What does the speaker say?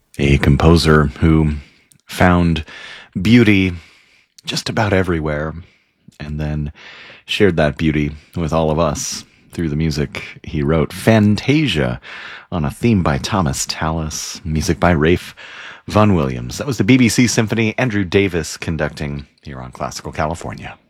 a composer who found beauty just about everywhere and then shared that beauty with all of us through the music he wrote. Fantasia, on a theme by Thomas Tallis, music by Rafe Vaughan Williams. That was the BBC Symphony, Andrew Davis conducting here on Classical California.